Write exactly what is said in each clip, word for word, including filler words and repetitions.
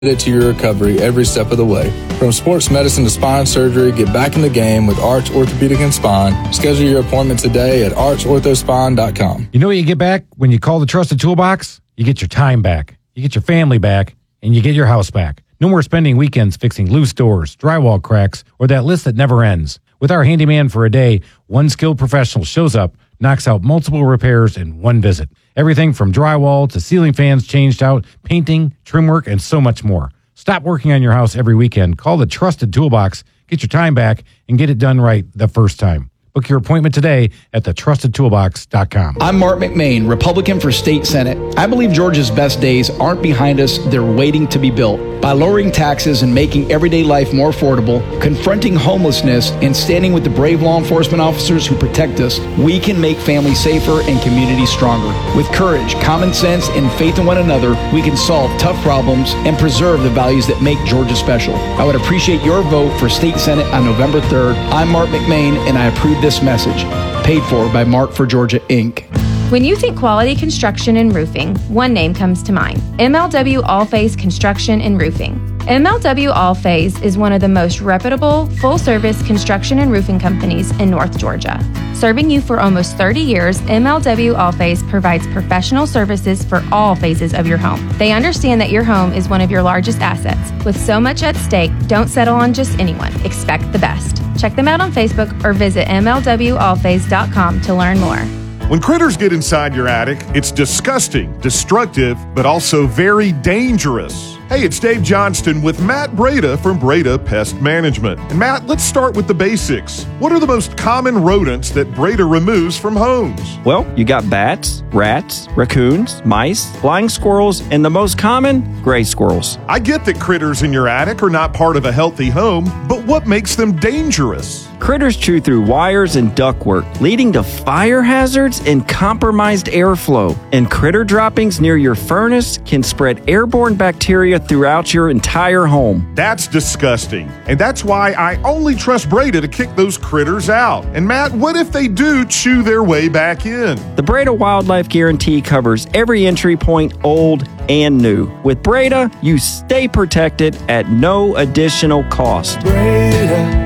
to your recovery every step of the way. From sports medicine to spine surgery, get back in the game with Arch Orthopedic and Spine. Schedule your appointment today at arch ortho spine dot com. You know what you get back when you call the Trusted Toolbox? You get your time back, you get your family back, and you get your house back. No more spending weekends fixing loose doors, drywall cracks, or that list that never ends. With our handyman for a day, one skilled professional shows up, knocks out multiple repairs in one visit. Everything from drywall to ceiling fans changed out, painting, trim work, and so much more. Stop working on your house every weekend. Call the Trusted Toolbox, get your time back, and get it done right the first time. Book your appointment today at the trusted toolbox dot com. I'm Mark McMain, Republican for State Senate. I believe Georgia's best days aren't behind us, they're waiting to be built. By lowering taxes and making everyday life more affordable, confronting homelessness, and standing with the brave law enforcement officers who protect us, we can make families safer and communities stronger. With courage, common sense, and faith in one another, we can solve tough problems and preserve the values that make Georgia special. I would appreciate your vote for State Senate on November third. I'm Mark McMain, and I approve this message. Paid for by Mark for Georgia, Incorporated. When you think quality construction and roofing, one name comes to mind: M L W All-Phase Construction and Roofing. M L W All-Phase is one of the most reputable, full-service construction and roofing companies in North Georgia. Serving you for almost thirty years, M L W All-Phase provides professional services for all phases of your home. They understand that your home is one of your largest assets. With so much at stake, don't settle on just anyone. Expect the best. Check them out on Facebook or visit M L W all phase dot com to learn more. When critters get inside your attic, it's disgusting, destructive, but also very dangerous. Hey, it's Dave Johnston with Matt Breda from Breda Pest Management. And Matt, let's start with the basics. What are the most common rodents that Breda removes from homes? Well, you got bats, rats, raccoons, mice, flying squirrels, and the most common, gray squirrels. I get that critters in your attic are not part of a healthy home, but what makes them dangerous? Critters chew through wires and ductwork, leading to fire hazards and compromised airflow. And critter droppings near your furnace can spread airborne bacteria throughout your entire home. That's disgusting. And that's why I only trust Breda to kick those critters out. And Matt, what if they do chew their way back in? The Breda Wildlife Guarantee covers every entry point, old and new. With Breda, you stay protected at no additional cost. Breda,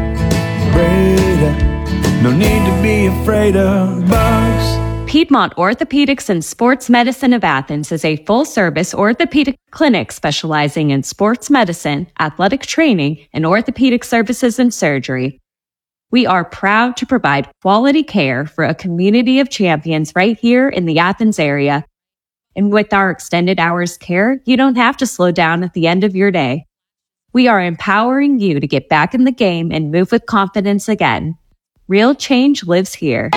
Breda, no need to be afraid of bugs. Piedmont Orthopedics and Sports Medicine of Athens is a full-service orthopedic clinic specializing in sports medicine, athletic training, and orthopedic services and surgery. We are proud to provide quality care for a community of champions right here in the Athens area. And with our extended hours care, you don't have to slow down at the end of your day. We are empowering you to get back in the game and move with confidence again. Real change lives here.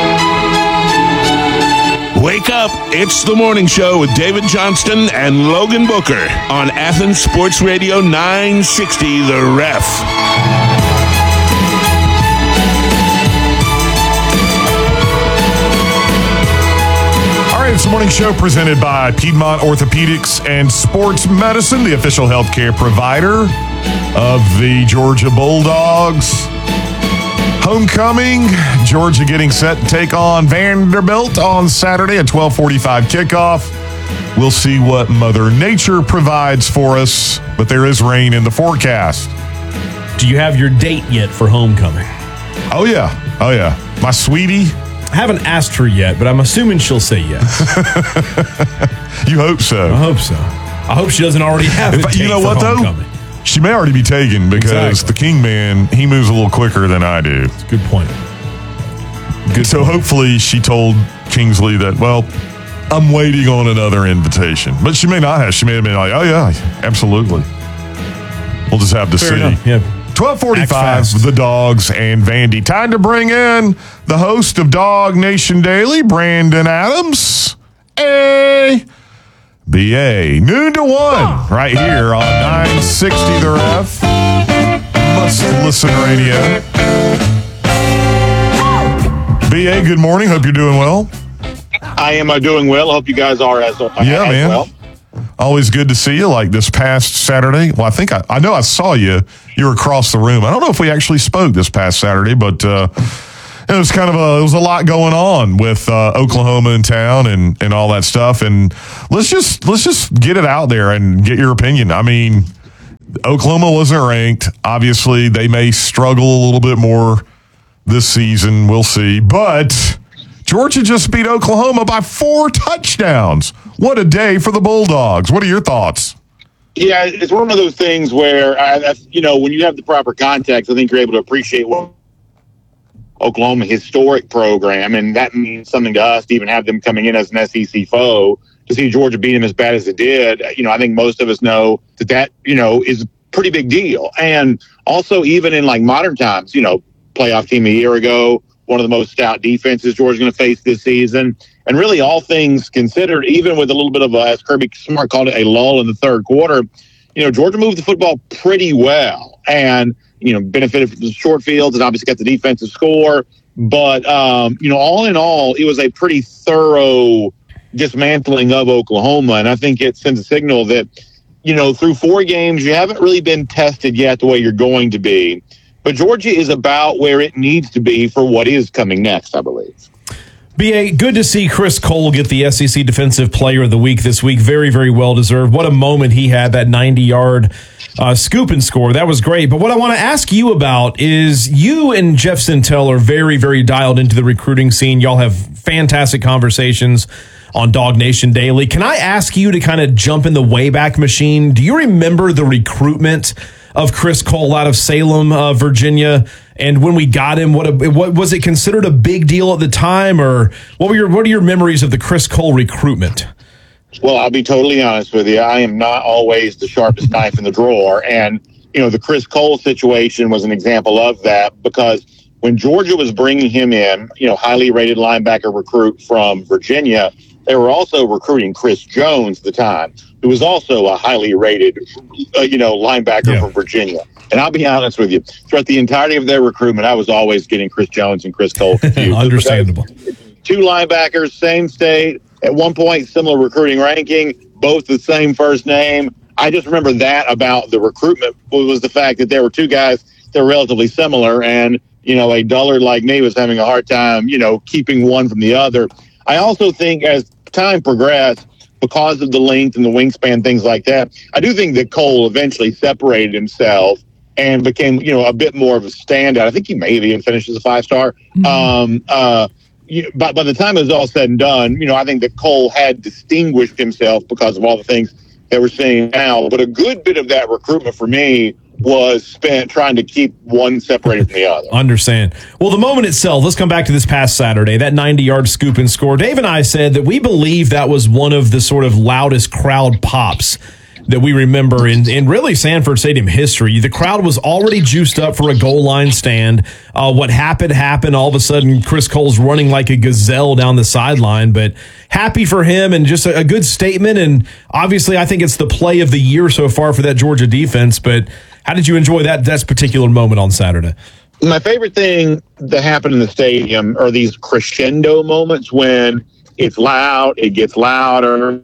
Wake up. It's the morning show with David Johnston and Logan Booker on Athens Sports Radio nine sixty, The Ref. It's the morning show presented by Piedmont Orthopedics and Sports Medicine, the official healthcare provider of the Georgia Bulldogs. Homecoming, Georgia getting set to take on Vanderbilt on Saturday at twelve forty-five kickoff. We'll see what Mother Nature provides for us, but there is rain in the forecast. Do you have your date yet for homecoming? Oh, yeah. Oh, yeah. My sweetie. I haven't asked her yet, but I'm assuming she'll say yes. You hope so. I hope so. I hope she doesn't already have if, a date You know for what, homecoming. though? She may already be taken because exactly. the King Man, he moves a little quicker than I do. That's a good point. Good so point. Hopefully she told Kingsley that, well, I'm waiting on another invitation. But she may not have. She may have been like, oh, yeah, absolutely. We'll just have to Fair see. Enough. Yeah. twelve forty-five, the Dogs and Vandy. Time to bring in the host of Dog Nation Daily, Brandon Adams. A B A. Noon to one, right here on nine sixty The Ref. Must listen radio. B A, good morning. Hope you're doing well. I am uh, doing well. I hope you guys are as, uh, yeah, as man. well. Always good to see you. Like this past Saturday. Well, I think I, I know I saw you. You were across the room. I don't know if we actually spoke this past Saturday, but uh, it was kind of a, it was a lot going on with uh, Oklahoma in town and, and all that stuff. And let's just, let's just get it out there and get your opinion. I mean, Oklahoma wasn't ranked. Obviously, they may struggle a little bit more this season. We'll see. But Georgia just beat Oklahoma by four touchdowns. What a day for the Bulldogs. What are your thoughts? Yeah, it's one of those things where, I, you know, when you have the proper context, I think you're able to appreciate what Oklahoma historic program, and that means something to us to even have them coming in as an S E C foe. To see Georgia beat them as bad as it did, you know, I think most of us know that that, you know, is a pretty big deal. And also even in like modern times, you know, playoff team a year ago, one of the most stout defenses Georgia's going to face this season. And really all things considered, even with a little bit of a, as Kirby Smart called it, a lull in the third quarter, you know, Georgia moved the football pretty well and, you know, benefited from the short fields and obviously got the defensive score. But, um, you know, all in all, it was a pretty thorough dismantling of Oklahoma. And I think it sends a signal that, you know, through four games, you haven't really been tested yet the way you're going to be. But Georgia is about where it needs to be for what is coming next, I believe. B A, good to see Chris Cole get the S E C Defensive Player of the Week this week. Very, very well deserved. What a moment he had, that ninety-yard uh, scoop and score. That was great. But what I want to ask you about is you and Jeff Sentell are very, very dialed into the recruiting scene. Y'all have fantastic conversations on Dog Nation Daily. Can I ask you to kind of jump in the Wayback Machine? Do you remember the recruitment of Chris Cole out of Salem, uh, Virginia? And when we got him, what, a, what was it considered a big deal at the time, or what were your what are your memories of the Chris Cole recruitment? Well, I'll be totally honest with you. I am not always the sharpest knife in the drawer, and you know the Chris Cole situation was an example of that, because when Georgia was bringing him in, you know, highly rated linebacker recruit from Virginia, they were also recruiting Chris Jones at the time, who was also a highly rated, uh, you know, linebacker yeah. from Virginia. And I'll be honest with you, throughout the entirety of their recruitment, I was always getting Chris Jones and Chris Cole confused. Understandable. Two linebackers, same state, at one point, similar recruiting ranking, both the same first name. I just remember that about the recruitment was the fact that there were two guys that were relatively similar, and, you know, a dullard like me was having a hard time, you know, keeping one from the other. I also think as time progressed, because of the length and the wingspan, things like that, I do think that Cole eventually separated himself and became, you know, a bit more of a standout. I think he may have even finished as a five-star. Mm-hmm. Um, uh, you, but by the time it was all said and done, you know, I think that Cole had distinguished himself because of all the things that we're seeing now. But a good bit of that recruitment for me was spent trying to keep one separated from the other. Understand. Well, the moment itself, let's come back to this past Saturday, that ninety-yard scoop and score. Dave and I said that we believe that was one of the sort of loudest crowd pops that we remember in, in really Sanford Stadium history. The crowd was already juiced up for a goal line stand. Uh, what happened, happened. All of a sudden, Chris Cole's running like a gazelle down the sideline, but happy for him and just a, a good statement. And obviously, I think it's the play of the year so far for that Georgia defense. But how did you enjoy that, that particular moment on Saturday? My favorite thing that happened in the stadium are these crescendo moments when it's loud, it gets louder.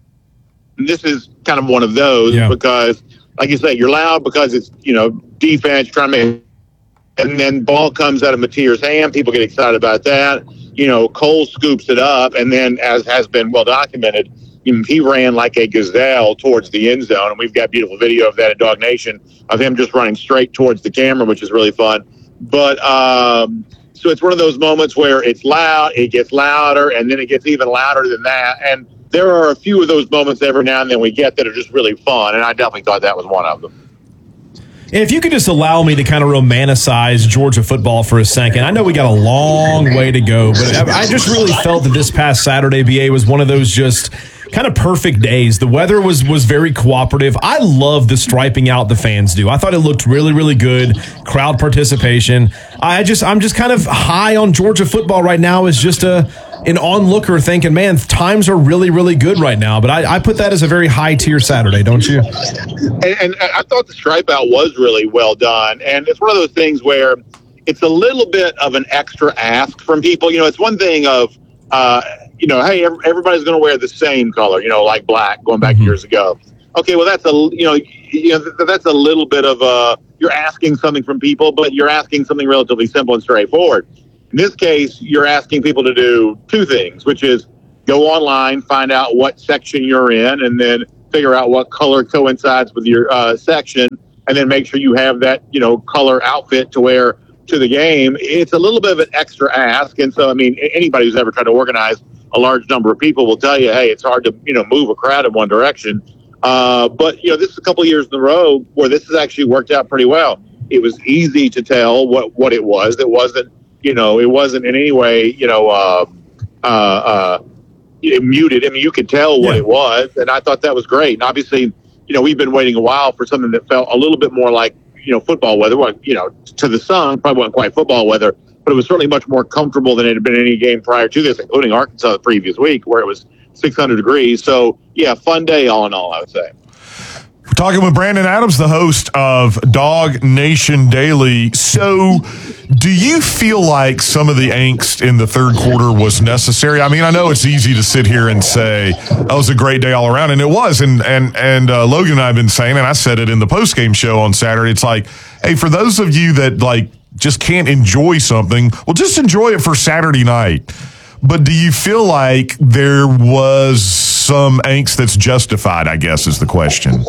And this is kind of one of those yeah. because, like you say, you're loud because it's, you know, defense trying to make, and then ball comes out of Mateer's hand. People get excited about that. You know, Cole scoops it up, and then, as has been well documented, you know, he ran like a gazelle towards the end zone, and we've got beautiful video of that at Dog Nation of him just running straight towards the camera, which is really fun. But um, so it's one of those moments where it's loud, it gets louder, and then it gets even louder than that. And there are a few of those moments every now and then we get that are just really fun, and I definitely thought that was one of them. If you could just allow me to kind of romanticize Georgia football for a second. I know we got a long way to go, but I just really felt that this past Saturday, B A, was one of those just kind of perfect days. The weather was was very cooperative. I love the striping out the fans do. I thought it looked really, really good. Crowd participation. I just, I'm just kind of high on Georgia football right now as just a an onlooker thinking, man, times are really, really good right now. But I, I put that as a very high tier Saturday, don't you? And, and I thought the stripe out was really well done. And it's one of those things where it's a little bit of an extra ask from people. You know, it's one thing of, uh, you know, hey, everybody's going to wear the same color, you know, like black going back mm-hmm. years ago. Okay, well, that's a, you know, you know, that's a little bit of a, you're asking something from people, but you're asking something relatively simple and straightforward. In this case, you're asking people to do two things, which is go online, find out what section you're in, and then figure out what color coincides with your uh, section, and then make sure you have that, you know, color outfit to wear to the game. It's a little bit of an extra ask. And so, I mean, anybody who's ever tried to organize a large number of people will tell you, hey, it's hard to, you know, move a crowd in one direction. Uh, but, you know, this is a couple of years in a row where this has actually worked out pretty well. It was easy to tell what, what it was. It wasn't, you know, it wasn't in any way, you know, uh, uh, uh, muted. I mean, you could tell what yeah. it was. And I thought that was great. And obviously, you know, we've been waiting a while for something that felt a little bit more like, you know, football weather. Well, you know, to the sun, probably wasn't quite football weather, but it was certainly much more comfortable than it had been in any game prior to this, including Arkansas the previous week, where it was six hundred degrees. So, yeah, fun day all in all, I would say. We're talking with Brandon Adams, the host of Dog Nation Daily. So, do you feel like some of the angst in the third quarter was necessary? I mean, I know it's easy to sit here and say, that was a great day all around, and it was. And and and uh, Logan and I have been saying, and I said it in the postgame show on Saturday, it's like, hey, for those of you that, like, just can't enjoy something, well, just enjoy it for Saturday night. But do you feel like there was some angst that's justified, I guess, is the question.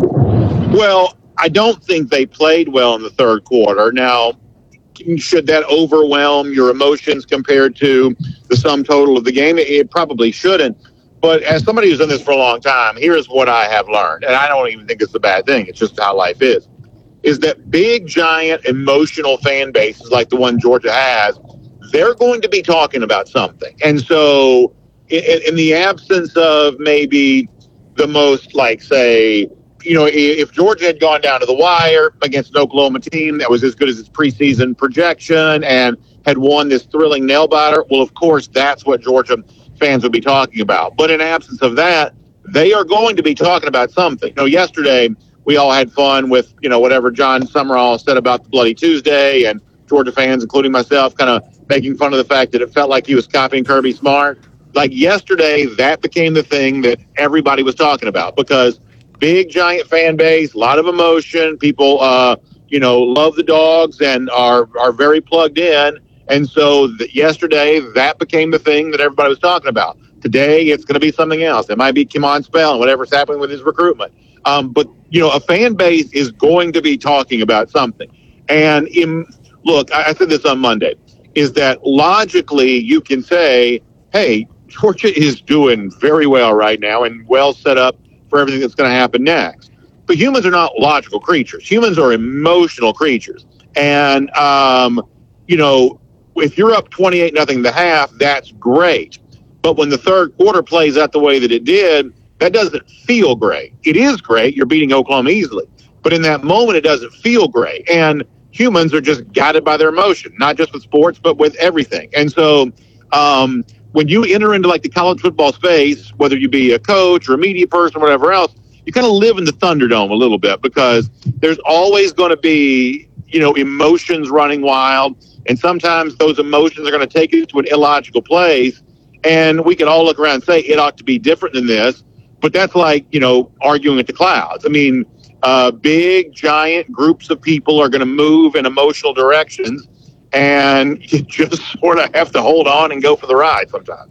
Well, I don't think they played well in the third quarter. Now, should that overwhelm your emotions compared to the sum total of the game? It probably shouldn't. But as somebody who's done this for a long time, here's what I have learned. And I don't even think it's a bad thing. It's just how life is. Is that big, giant, emotional fan bases like the one Georgia has, they're going to be talking about something. And so in, in the absence of maybe the most, like, say, you know, if Georgia had gone down to the wire against an Oklahoma team that was as good as its preseason projection and had won this thrilling nail-biter, well, of course, that's what Georgia fans would be talking about. But in absence of that, they are going to be talking about something. You know, yesterday we all had fun with, you know, whatever John Summerall said about the Bloody Tuesday, and Georgia fans, including myself, kind of making fun of the fact that it felt like he was copying Kirby Smart. Like yesterday, that became the thing that everybody was talking about because big, giant fan base, a lot of emotion. People, uh, you know, love the Dogs and are are very plugged in. And so the, yesterday, that became the thing that everybody was talking about. Today, it's going to be something else. It might be Kimon Spell and whatever's happening with his recruitment. Um, but, you know, a fan base is going to be talking about something. And in, look, I, I said this on Monday, is that logically you can say, hey, Georgia is doing very well right now and well set up for everything that's going to happen next. But humans are not logical creatures. Humans are emotional creatures. And, um, you know, if you're up twenty-eight nothing the half, that's great. But when the third quarter plays out the way that it did, that doesn't feel great. It is great. You're beating Oklahoma easily. But in that moment, it doesn't feel great. And humans are just guided by their emotion, not just with sports, but with everything. And so um, when you enter into like the college football space, whether you be a coach or a media person or whatever else, you kind of live in the Thunderdome a little bit because there's always going to be, you know, emotions running wild. And sometimes those emotions are going to take you to an illogical place. And we can all look around and say it ought to be different than this. But that's like, you know, arguing with the clouds. I mean, uh, big, giant groups of people are going to move in emotional directions. And you just sort of have to hold on and go for the ride sometimes.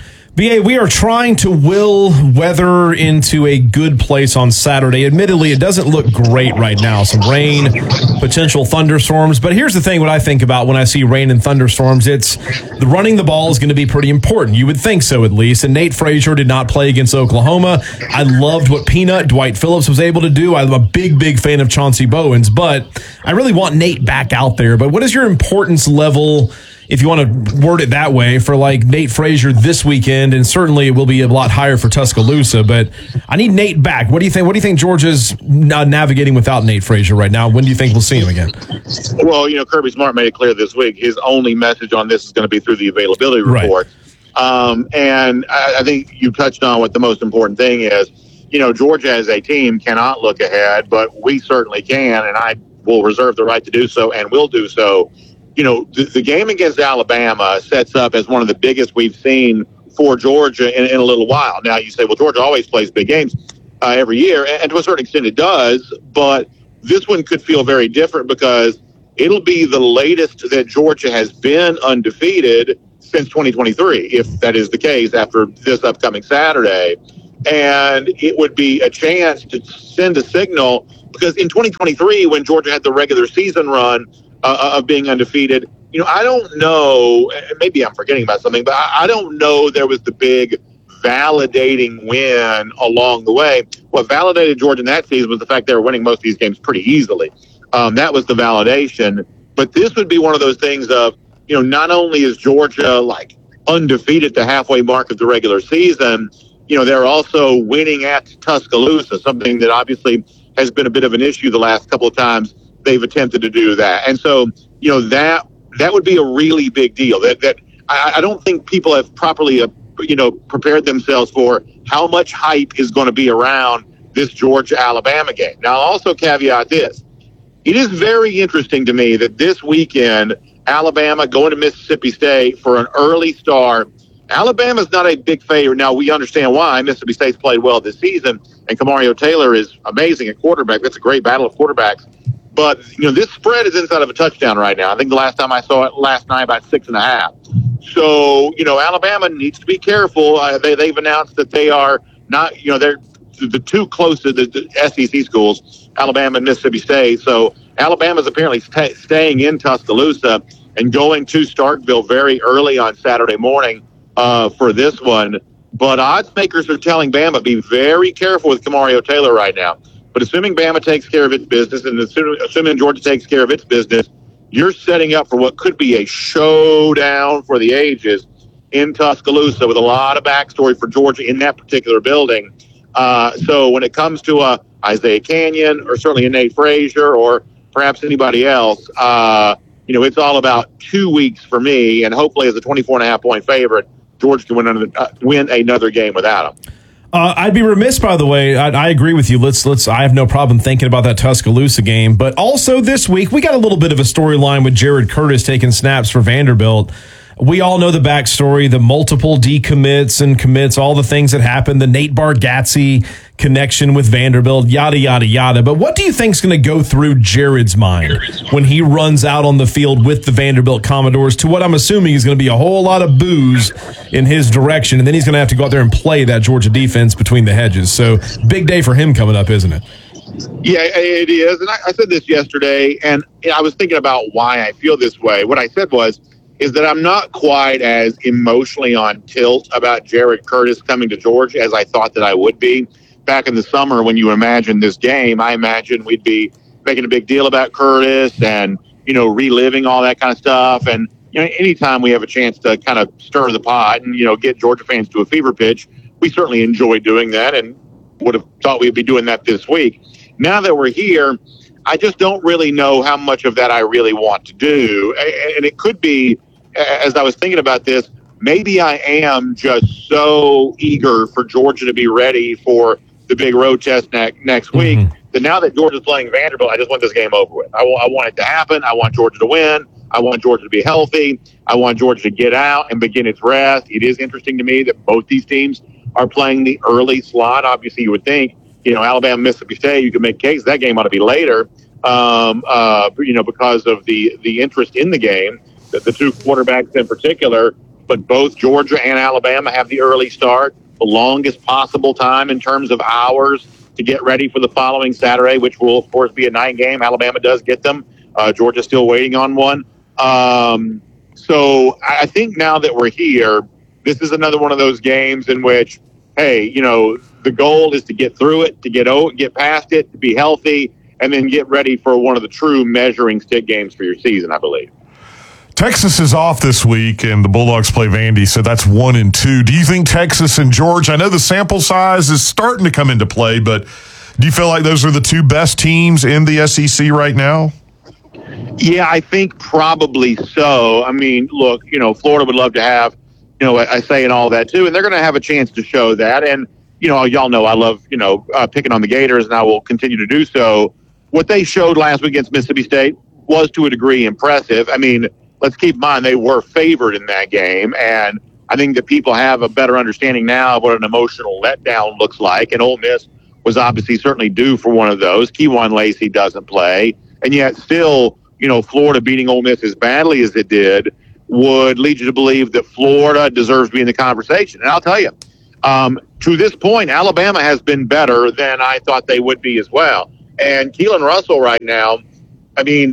B A, we are trying to will weather into a good place on Saturday. Admittedly, it doesn't look great right now. Some rain, potential thunderstorms. But here's the thing, what I think about when I see rain and thunderstorms, it's the running the ball is going to be pretty important. You would think so, at least. And Nate Frazier did not play against Oklahoma. I loved what Peanut, Dwight Phillips, was able to do. I'm a big, big fan of Chauncey Bowens. But I really want Nate back out there. But what is your importance level, if you want to word it that way, for like Nate Frazier this weekend? And certainly it will be a lot higher for Tuscaloosa, but I need Nate back. What do you think? What do you think Georgia's navigating without Nate Frazier right now? When do you think we'll see him again? Well, you know, Kirby Smart made it clear this week, his only message on this is going to be through the availability report. Right. Um, and I, I think you touched on what the most important thing is. You know, Georgia as a team cannot look ahead, but we certainly can, and I will reserve the right to do so and will do so. You know, the, the game against Alabama sets up as one of the biggest we've seen for Georgia in, in a little while. Now, you say, well, Georgia always plays big games uh, every year, and, and to a certain extent it does, but this one could feel very different because it'll be the latest that Georgia has been undefeated since twenty twenty-three, if that is the case after this upcoming Saturday. And it would be a chance to send a signal, because in twenty twenty-three, when Georgia had the regular season run uh, of being undefeated, you know, I don't know, maybe I'm forgetting about something, but I, I don't know there was the big validating win along the way. What validated Georgia in that season was the fact they were winning most of these games pretty easily. Um, that was the validation. But this would be one of those things of, you know, not only is Georgia like undefeated the halfway mark of the regular season, you know, they're also winning at Tuscaloosa, something that obviously has been a bit of an issue the last couple of times they've attempted to do that. And so, you know, that that would be a really big deal. That that I, I don't think people have properly, uh, you know, prepared themselves for how much hype is going to be around this Georgia-Alabama game. Now, I'll also caveat this. It is very interesting to me that this weekend, Alabama going to Mississippi State for an early start. Alabama's not a big favorite. Now, we understand why. Mississippi State's played well this season, and Kamario Taylor is amazing at quarterback. That's a great battle of quarterbacks. But, you know, this spread is inside of a touchdown right now. I think the last time I saw it last night, about six and a half. So, you know, Alabama needs to be careful. Uh, they, they've announced that they are not, you know, they're the two closest the, the S E C schools, Alabama and Mississippi State. So Alabama's apparently st- staying in Tuscaloosa and going to Starkville very early on Saturday morning uh, for this one. But odds makers are telling Bama, be very careful with Kamario Taylor right now. But assuming Bama takes care of its business and assuming, assuming Georgia takes care of its business, you're setting up for what could be a showdown for the ages in Tuscaloosa with a lot of backstory for Georgia in that particular building. Uh, so when it comes to a Isaiah Canyon or certainly a Nate Frazier or perhaps anybody else, uh, you know, it's all about two weeks for me. And hopefully as a twenty-four and a half point favorite, Georgia can win another, uh, win another game without them. Uh, I'd be remiss, by the way. I, I agree with you. Let's let's. I have no problem thinking about that Tuscaloosa game. But also this week, we got a little bit of a storyline with Jared Curtis taking snaps for Vanderbilt. We all know the backstory, the multiple decommits and commits, all the things that happened, the Nate Bargatze connection with Vanderbilt, yada, yada, yada. But what do you think is going to go through Jared's mind when he runs out on the field with the Vanderbilt Commodores to what I'm assuming is going to be a whole lot of boos in his direction, and then he's going to have to go out there and play that Georgia defense between the hedges. So big day for him coming up, isn't it? Yeah, it is. And I, I said this yesterday, and I was thinking about why I feel this way. What I said was, is that I'm not quite as emotionally on tilt about Jared Curtis coming to Georgia as I thought that I would be. Back in the summer when you imagined this game, I imagined we'd be making a big deal about Curtis and, you know, reliving all that kind of stuff. And, you know, anytime we have a chance to kind of stir the pot and, you know, get Georgia fans to a fever pitch, we certainly enjoy doing that and would have thought we'd be doing that this week. Now that we're here, I just don't really know how much of that I really want to do. And it could be, as I was thinking about this, maybe I am just so eager for Georgia to be ready for the big road test ne- next week mm-hmm. that now that Georgia's playing Vanderbilt, I just want this game over with. I, w- I want it to happen. I want Georgia to win. I want Georgia to be healthy. I want Georgia to get out and begin its rest. It is interesting to me that both these teams are playing the early slot. Obviously, you would think, you know, Alabama, Mississippi State, you could make case that game ought to be later, um, uh, you know, because of the, the interest in the game. The, the two quarterbacks in particular, but both Georgia and Alabama have the early start, the longest possible time in terms of hours to get ready for the following Saturday, which will, of course, be a night game. Alabama does get them. Uh, Georgia's still waiting on one. Um, so I think now that we're here, this is another one of those games in which, hey, you know, the goal is to get through it, to get out, get past it, to be healthy, and then get ready for one of the true measuring stick games for your season, I believe. Texas is off this week, and the Bulldogs play Vandy, so that's one and two. Do you think Texas and Georgia, I know the sample size is starting to come into play, but do you feel like those are the two best teams in the S E C right now? Yeah, I think probably so. I mean, look, you know, Florida would love to have, you know, I say and all that too, and they're going to have a chance to show that. And, you know, y'all know I love, you know, uh, picking on the Gators, and I will continue to do so. What they showed last week against Mississippi State was to a degree impressive. I mean, let's keep in mind they were favored in that game, and I think that people have a better understanding now of what an emotional letdown looks like, and Ole Miss was obviously certainly due for one of those. Keywan Lacey doesn't play, and yet still, you know, Florida beating Ole Miss as badly as it did would lead you to believe that Florida deserves to be in the conversation. And I'll tell you, um, to this point, Alabama has been better than I thought they would be as well. And Keelan Russell right now, I mean,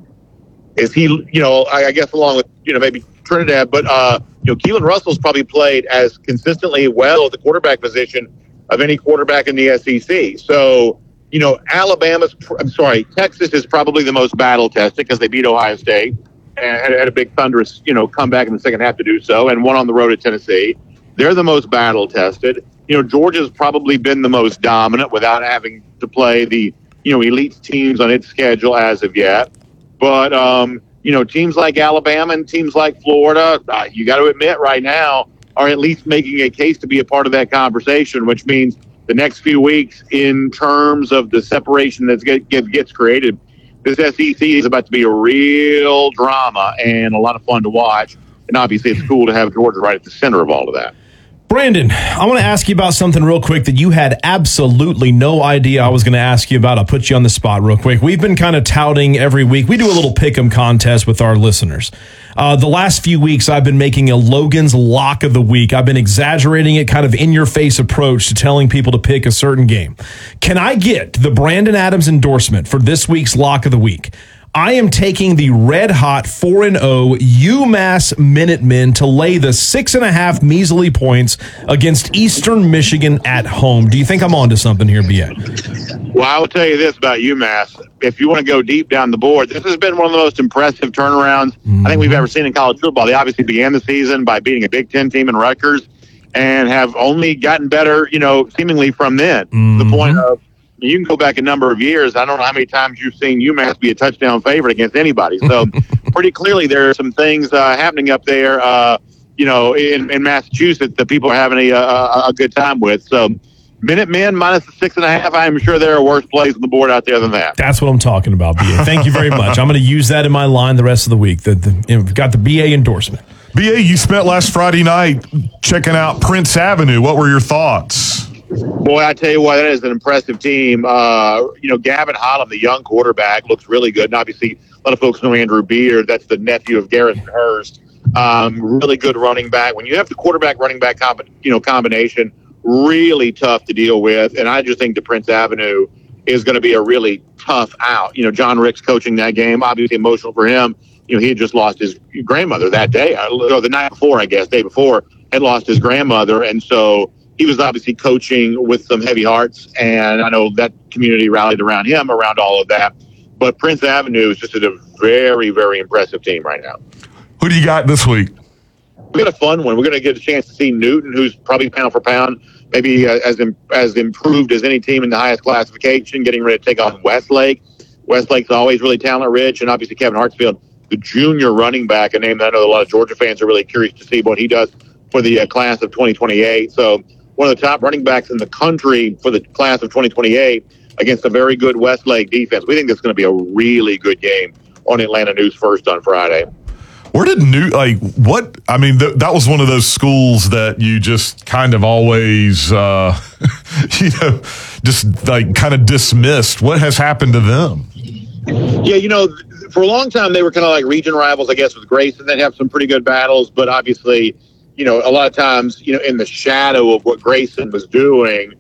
is he, you know, I, I guess along with, you know, maybe Trinidad, but, uh, you know, Keelan Russell's probably played as consistently well at the quarterback position of any quarterback in the S E C. So, you know, Alabama's, I'm sorry, Texas is probably the most battle tested because they beat Ohio State and had a big thunderous, you know, comeback in the second half to do so, and one on the road at Tennessee. They're the most battle tested. You know, Georgia's probably been the most dominant without having to play the, you know, elite teams on its schedule as of yet. But, um, you know, teams like Alabama and teams like Florida, uh, you got to admit right now, are at least making a case to be a part of that conversation, which means the next few weeks in terms of the separation that get, get, gets created, this S E C is about to be a real drama and a lot of fun to watch. And obviously it's cool to have Georgia right at the center of all of that. Brandon, I want to ask you about something real quick that you had absolutely no idea I was going to ask you about. I'll put you on the spot real quick. We've been kind of touting every week. We do a little pick'em contest with our listeners. Uh, the last few weeks, I've been making a Logan's Lock of the Week. I've been exaggerating it, kind of in-your-face approach to telling people to pick a certain game. Can I get the Brandon Adams endorsement for this week's Lock of the Week? I am taking the red-hot four and oh UMass Minutemen to lay the six and a half measly points against Eastern Michigan at home. Do you think I'm onto something here, B A? Well, I will tell you this about UMass. If you want to go deep down the board, this has been one of the most impressive turnarounds mm-hmm. I think we've ever seen in college football. They obviously began the season by beating a Big Ten team in Rutgers and have only gotten better, you know, seemingly from then. Mm-hmm. The point of, you can go back a number of years. I don't know how many times you've seen UMass be a touchdown favorite against anybody. So pretty clearly there are some things uh, happening up there, uh, you know, in, in Massachusetts that people are having a, a, a good time with. So Minutemen minus the six and a half, I'm sure there are worse plays on the board out there than that. That's what I'm talking about, B A. Thank you very much. I'm going to use that in my line the rest of the week. The, the, you know, we've got the B A endorsement. B A, you spent last Friday night checking out Prince Avenue. What were your thoughts? Boy, I tell you what, that is an impressive team. Uh, you know, Gavin Holland, the young quarterback, looks really good. And obviously, a lot of folks know Andrew Beard. That's the nephew of Garrison Hurst. Um, really good running back. When you have the quarterback running back comp- you know, combination, really tough to deal with. And I just think the Prince Avenue is going to be a really tough out. You know, John Rick's coaching that game, obviously emotional for him. You know, he had just lost his grandmother that day, or the night before, I guess, day before, had lost his grandmother. And so he was obviously coaching with some heavy hearts, and I know that community rallied around him around all of that. But Prince Avenue is just a very, very impressive team right now. Who do you got this week? We got a fun one. We're going to get a chance to see Newton, who's probably pound for pound, maybe uh, as im- as improved as any team in the highest classification, getting ready to take on Westlake. Westlake's always really talent-rich, and obviously Kevin Hartsfield, the junior running back, a name that I know a lot of Georgia fans are really curious to see what he does for the uh, class of twenty twenty-eight. So one of the top running backs in the country for the class of twenty twenty-eight against a very good Westlake defense. We think this is going to be a really good game on Atlanta News First on Friday. Where did New, like, what, I mean, th- that was one of those schools that you just kind of always, uh, you know, just like kind of dismissed. What has happened to them? Yeah, you know, for a long time they were kind of like region rivals, I guess, with Grayson. They'd have some pretty good battles, but obviously, you know, a lot of times, you know, in the shadow of what Grayson was doing.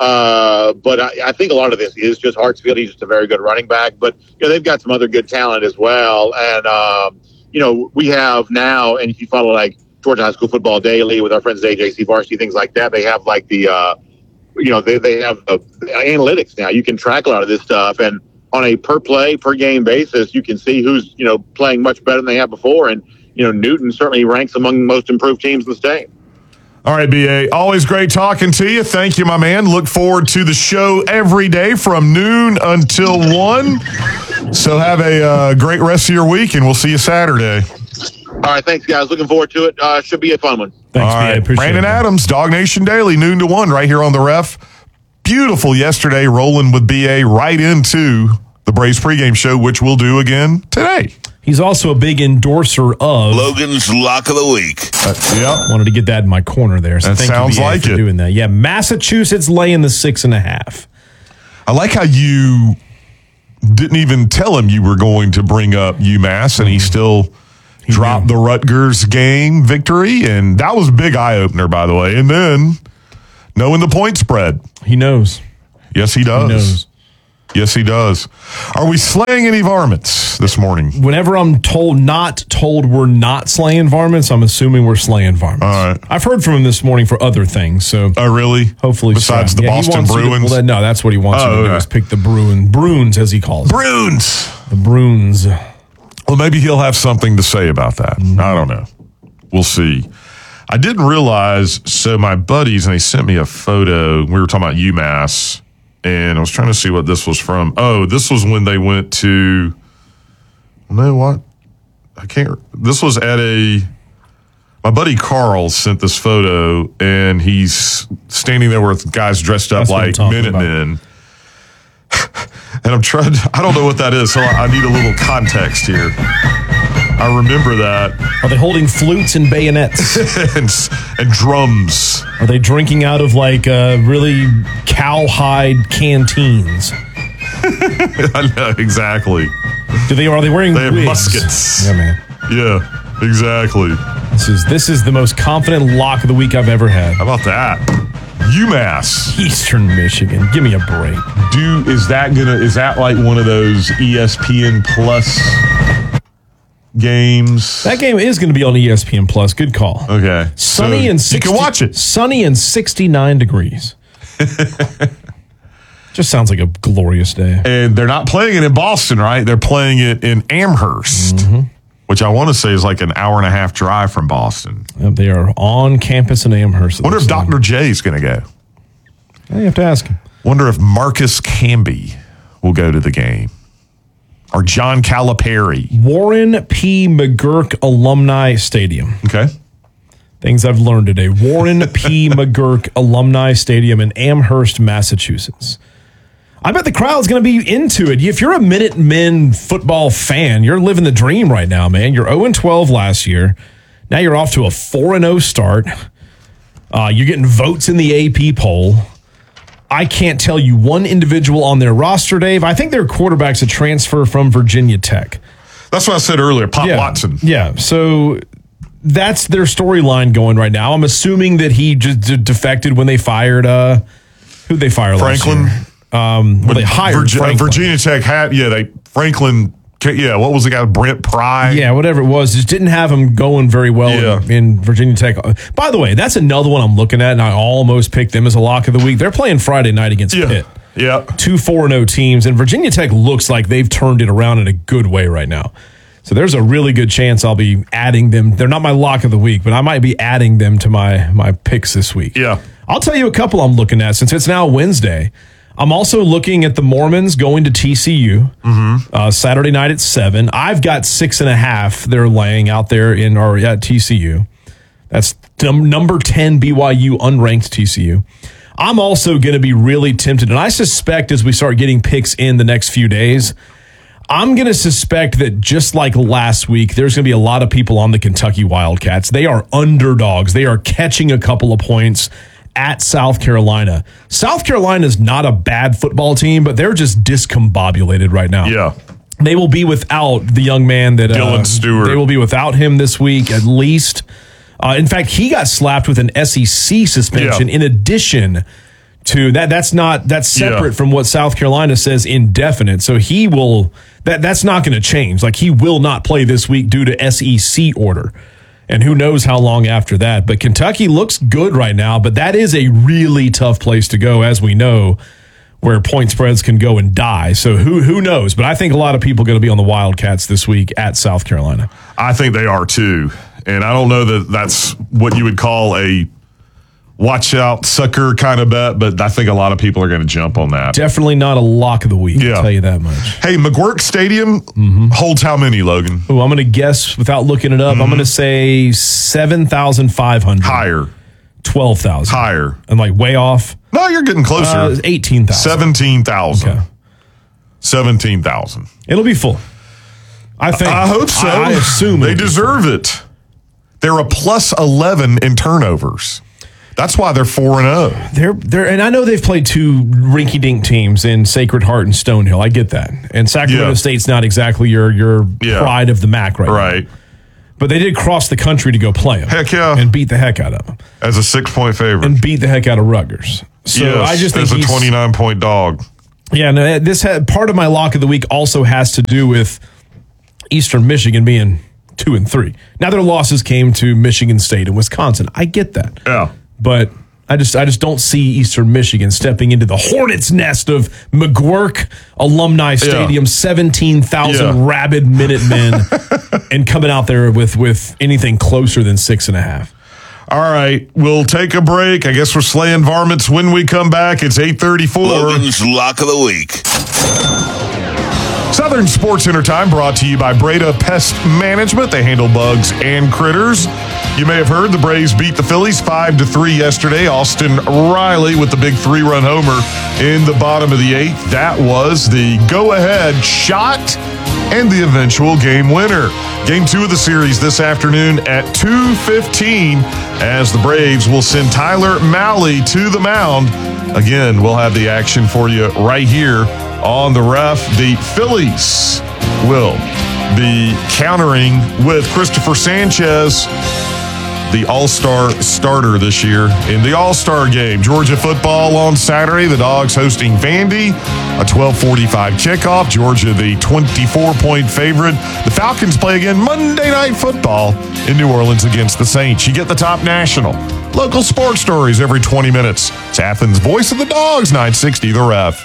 Uh, but I, I think a lot of this is just Hartsfield. He's just a very good running back. But, you know, they've got some other good talent as well. And, um, you know, we have now, and if you follow like Georgia High School Football Daily with our friends at A J C Varsity, things like that, they have like the, uh, you know, they, they have uh, analytics now. You can track a lot of this stuff. And on a per play, per game basis, you can see who's, you know, playing much better than they have before. And, you know, Newton certainly ranks among the most improved teams in the state. All right, B A, always great talking to you. Thank you, my man. Look forward to the show every day from noon until one. So have a uh, great rest of your week, and we'll see you Saturday. All right, thanks, guys. Looking forward to it. Uh, should be a fun one. Thanks, All right, B A. Brandon it, Adams, Dog Nation Daily, noon to one, right here on the Ref. Beautiful yesterday, rolling with B A right into the Braves pregame show, which we'll do again today. He's also a big endorser of Logan's Lock of the Week. Uh, yeah, wanted to get that in my corner there. So that thank sounds you, B A, like for it. doing that. Yeah, Massachusetts laying the six and a half. I like how you didn't even tell him you were going to bring up UMass, and he still he dropped did. the Rutgers game victory, and that was a big eye opener, by the way. And then knowing the point spread. He knows. Yes, he does. He knows. Yes, he does. Are we slaying any varmints this morning? Whenever I'm told not told we're not slaying varmints, I'm assuming we're slaying varmints. All right. I've heard from him this morning for other things. So, oh, really? Hopefully, besides so. the yeah, Boston Bruins. To, no, that's what he wants oh, you to okay. do is pick the Bruin Bruins as he calls them. Bruins. The Bruins. Well, maybe he'll have something to say about that. Mm-hmm. I don't know. We'll see. I didn't realize. So my buddies and they sent me a photo. We were talking about UMass. And I was trying to see what this was from. Oh, this was when they went to, no, what? I can't, this was at a, my buddy Carl sent this photo, and he's standing there with guys dressed up That's like Minutemen. And I'm trying to, I don't know what that is, so I, I need a little context here. I remember that. Are they holding flutes and bayonets? and, and drums. Are they drinking out of like uh, really cowhide canteens? I know, exactly. Do they, are they wearing They have wigs? muskets. Yeah, man. Yeah, exactly. This is, this is the most confident lock of the week I've ever had. How about that? UMass. Eastern Michigan. Give me a break. Do, is that gonna, is that like one of those E S P N Plus games? That game is going to be on E S P N Plus. Good call. Okay. Sunny so and sixty, you can watch it. Sunny and sixty-nine degrees. Just sounds like a glorious day. And they're not playing it in Boston, right? They're playing it in Amherst, mm-hmm. which I want to say is like an hour and a half drive from Boston. Yep, they are on campus in Amherst. Wonder if Doctor J is going to go. Yeah, you have to ask him. Wonder if Marcus Camby will go to the game. Or John Calipari. Warren P. McGurk Alumni Stadium. Okay. Things I've learned today. Warren P. McGurk Alumni Stadium in Amherst, Massachusetts. I bet the crowd's going to be into it. If you're a Minutemen football fan, you're living the dream right now, man. You're oh and twelve last year. Now you're off to a four and oh start. Uh, you're getting votes in the A P poll. I can't tell you one individual on their roster, Dave. I think their quarterback's a transfer from Virginia Tech. That's what I said earlier, Pop yeah, Watson. Yeah, so that's their storyline going right now. I'm assuming that he just d- defected when they fired, uh, who'd they fire Franklin. last year? Um, well, they hired Virgi- Franklin. Virginia Tech had, yeah, they, Franklin, yeah, what was the guy, Brent Pry? Yeah, whatever it was, just didn't have him going very well yeah. in, in Virginia Tech. By the way, that's another one I'm looking at, and I almost picked them as a lock of the week. They're playing Friday night against yeah. Pitt. Yeah. Two four and oh teams, and Virginia Tech looks like they've turned it around in a good way right now. So there's a really good chance I'll be adding them. They're not my lock of the week, but I might be adding them to my, my picks this week. Yeah. I'll tell you a couple I'm looking at since it's now Wednesday. I'm also looking at the Mormons going to T C U mm-hmm. uh, Saturday night at seven. I've got six and a half they're laying out there in or at T C U. That's num- number ten B Y U unranked T C U. I'm also going to be really tempted, and I suspect as we start getting picks in the next few days, I'm going to suspect that just like last week, there's going to be a lot of people on the Kentucky Wildcats. They are underdogs. They are catching a couple of points at South Carolina. South Carolina is not a bad football team, but they're just discombobulated right now. Yeah. They will be without the young man that Dylan uh, Stewart. They will be without him this week at least. Uh, in fact, he got slapped with an S E C suspension yeah. in addition to that. That's not that's separate yeah. from what South Carolina says indefinite. So he will that that's not going to change. Like he will not play this week due to S E C order. And who knows how long after that. But Kentucky looks good right now, but that is a really tough place to go, as we know, where point spreads can go and die. So who who knows? But I think a lot of people are going to be on the Wildcats this week at South Carolina. I think they are too. And I don't know that that's what you would call a watch out sucker kind of bet, but I think a lot of people are going to jump on that. Definitely not a lock of the week, yeah. I'll tell you that much. Hey, McGuirk Stadium mm-hmm. holds how many, Logan? Oh, I'm going to guess without looking it up. Mm-hmm. I'm going to say seven thousand five hundred. Higher. twelve thousand. Higher. I'm like way off. No, you're getting closer. Uh, eighteen thousand. seventeen thousand. Okay. seventeen thousand. It'll be full. I think. I hope so. I, I assume they deserve it. They're a plus eleven in turnovers. That's why they're four and oh. They're they're and I know they've played two rinky-dink teams in Sacred Heart and Stonehill. I get that. And Sacramento yeah. State's not exactly your your yeah. pride of the M A C right, right. now. But they did cross the country to go play them. Heck yeah. And beat the heck out of them. As a six-point favorite. And beat the heck out of Rutgers. So yes, I just think as a he's- twenty-nine point dog. Yeah, no, this had, part of my lock of the week also has to do with Eastern Michigan being two and three. Now their losses came to Michigan State and Wisconsin. I get that. Yeah. But I just I just don't see Eastern Michigan stepping into the hornet's nest of McGuirk Alumni Stadium, Yeah. seventeen thousand Yeah. rabid Minutemen, and coming out there with, with anything closer than six and a half. All right, we'll take a break. I guess we're slaying varmints when we come back. It's eight thirty-four. Logan's Lock of the Week. Southern Sports Center Time brought to you by Breda Pest Management. They handle bugs and critters. You may have heard the Braves beat the Phillies five to three yesterday. Austin Riley with the big three-run homer in the bottom of the eighth. That was the go-ahead shot and the eventual game winner. Game two of the series this afternoon at two fifteen as the Braves will send Tyler Mahle to the mound. Again, we'll have the action for you right here on the Ref. The Phillies will be countering with Christopher Sanchez, the All-Star starter this year in the All-Star game. Georgia football on Saturday. The Dogs hosting Vandy, a twelve forty-five kickoff. Georgia, the twenty-four point favorite. The Falcons play again Monday Night Football in New Orleans against the Saints. You get the top national, local sports stories every twenty minutes. It's Athens' Voice of the Dogs, nine sixty The Ref.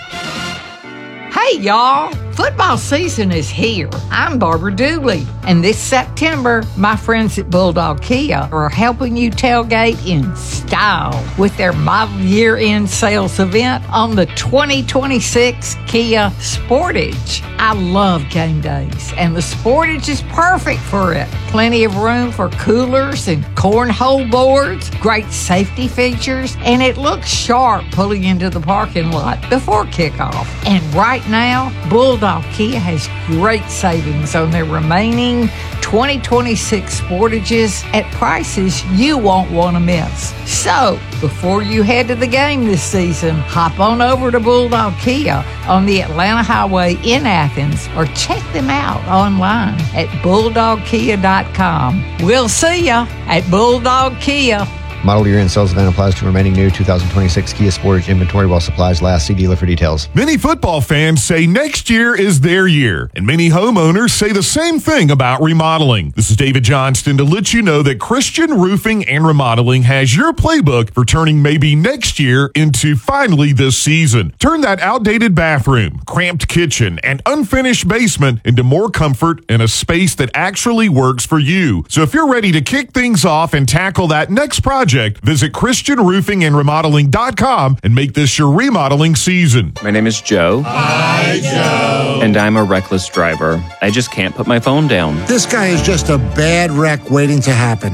Hey, y'all. Football season is here. I'm Barbara Dooley, and this September, my friends at Bulldog Kia are helping you tailgate in style with their model year-end sales event on the twenty twenty-six Kia Sportage. I love game days, and the Sportage is perfect for it. Plenty of room for coolers and cornhole boards, great safety features, and it looks sharp pulling into the parking lot before kickoff. And right now, Bulldog Kia has great savings on their remaining twenty twenty-six Sportages at prices you won't want to miss. So, before you head to the game this season, hop on over to Bulldog Kia on the Atlanta Highway in Athens or check them out online at bulldog kia dot com. We'll see ya at Bulldog Kia. Model year end sales event applies to remaining new two thousand twenty-six Kia Sportage inventory while supplies last. See dealer for details. Many football fans say next year is their year, and many homeowners say the same thing about remodeling. This is David Johnston to let you know that Christian Roofing and Remodeling has your playbook for turning maybe next year into finally this season. Turn that outdated bathroom, cramped kitchen, and unfinished basement into more comfort and a space that actually works for you. So if you're ready to kick things off and tackle that next project, visit Christian Roofing and Remodeling dot com and make this your remodeling season. My name is Joe. Hi, Joe. And I'm a reckless driver. I just can't put my phone down. This guy is just a bad wreck waiting to happen.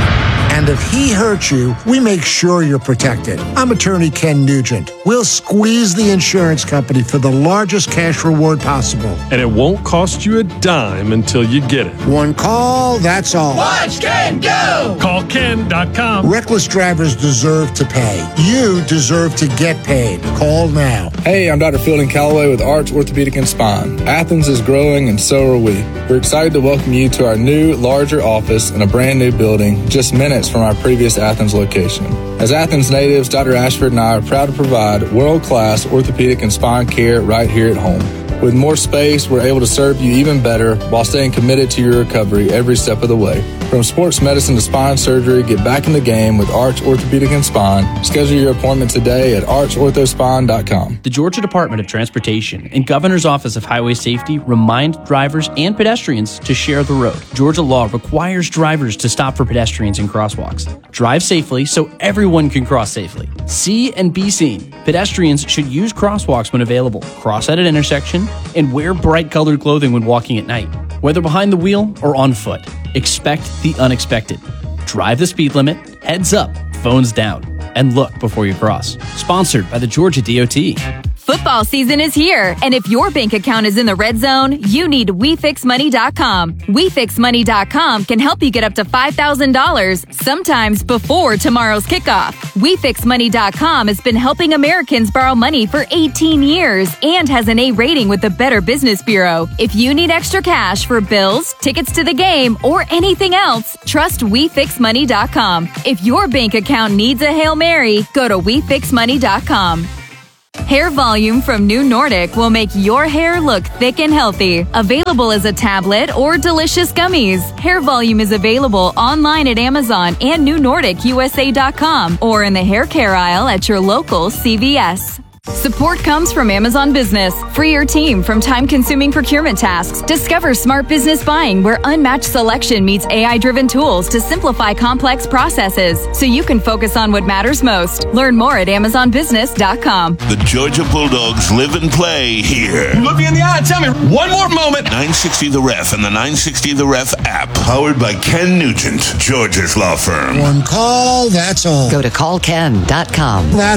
And if he hurts you, we make sure you're protected. I'm attorney Ken Nugent. We'll squeeze the insurance company for the largest cash reward possible. And it won't cost you a dime until you get it. One call, that's all. Watch Ken go! Call Ken dot com. Reckless drivers deserve to pay. You deserve to get paid. Call now. Hey, I'm Doctor Fielding Calloway with Arch Orthopedic and Spine. Athens is growing and so are we. We're excited to welcome you to our new, larger office in a brand new building just minutes from our previous Athens location. As Athens natives, Doctor Ashford and I are proud to provide world-class orthopedic and spine care right here at home. With more space, we're able to serve you even better while staying committed to your recovery every step of the way. From sports medicine to spine surgery, get back in the game with Arch Orthopedic and Spine. Schedule your appointment today at arch ortho spine dot com. The Georgia Department of Transportation and Governor's Office of Highway Safety remind drivers and pedestrians to share the road. Georgia law requires drivers to stop for pedestrians in crosswalks. Drive safely so everyone can cross safely. See and be seen. Pedestrians should use crosswalks when available, cross at an intersection, and wear bright colored clothing when walking at night. Whether behind the wheel or on foot, expect the unexpected. Drive the speed limit, heads up, phones down, and look before you cross. Sponsored by the Georgia D O T. Football season is here, and if your bank account is in the red zone, you need we fix money dot com. we fix money dot com can help you get up to five thousand dollars, sometimes before tomorrow's kickoff. we fix money dot com has been helping Americans borrow money for eighteen years and has an A rating with the Better Business Bureau. If you need extra cash for bills, tickets to the game, or anything else, trust we fix money dot com. If your bank account needs a Hail Mary, go to we fix money dot com. Hair Volume from New Nordic will make your hair look thick and healthy. Available as a tablet or delicious gummies. Hair Volume is available online at Amazon and new nordic u s a dot com or in the hair care aisle at your local C V S. Support comes from Amazon Business. Free your team from time-consuming procurement tasks. Discover smart business buying where unmatched selection meets A I-driven tools to simplify complex processes so you can focus on what matters most. Learn more at amazon business dot com. The Georgia Bulldogs live and play here. Look me in the eye and tell me one more moment. nine sixty The Ref and the nine sixty The Ref app. Powered by Ken Nugent, Georgia's law firm. One call, that's all. Go to call ken dot com. That's